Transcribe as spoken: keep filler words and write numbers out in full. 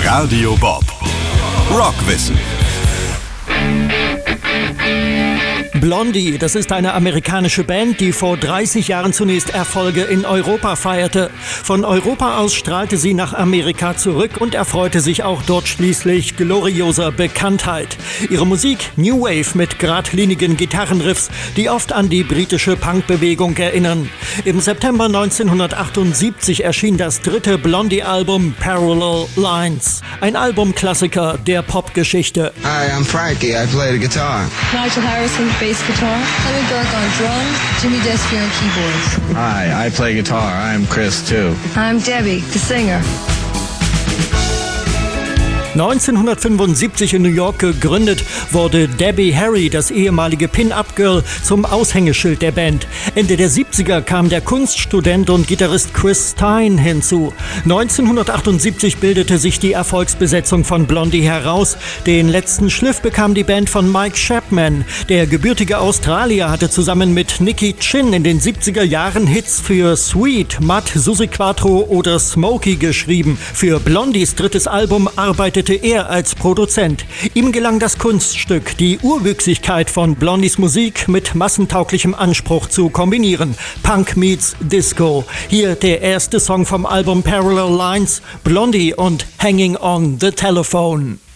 Radio Bob. Rockwissen. Blondie, das ist eine amerikanische Band, die vor dreißig Jahren zunächst Erfolge in Europa feierte. Von Europa aus strahlte sie nach Amerika zurück und erfreute sich auch dort schließlich glorioser Bekanntheit. Ihre Musik New Wave mit geradlinigen Gitarrenriffs, die oft an die britische Punkbewegung erinnern. Im September neunzehnhundertachtundsiebzig erschien das dritte Blondie-Album Parallel Lines. Ein Albumklassiker der Popgeschichte. Hi, I'm Frankie. I play the guitar. Nigel Harrison, bass guitar. Howie Burke on drums. Jimmy Desfier on keyboards. Hi, I play guitar. I'm Chris too. I'm Debbie, the singer. neunzehnhundertfünfundsiebzig in New York gegründet, wurde Debbie Harry, das ehemalige Pin-Up-Girl, zum Aushängeschild der Band. Ende der siebziger kam der Kunststudent und Gitarrist Chris Stein hinzu. neunzehnhundertachtundsiebzig bildete sich die Erfolgsbesetzung von Blondie heraus. Den letzten Schliff bekam die Band von Mike Chapman. Der gebürtige Australier hatte zusammen mit Nicky Chinn in den siebziger Jahren Hits für Sweet, Mud, Suzi Quatro oder Smokey geschrieben. Für Blondies drittes Album arbeitete er als Produzent. Ihm gelang das Kunststück, die Urwüchsigkeit von Blondies Musik mit massentauglichem Anspruch zu kombinieren. Punk meets Disco. Hier der erste Song vom Album Parallel Lines, Blondie und Hanging on the Telephone.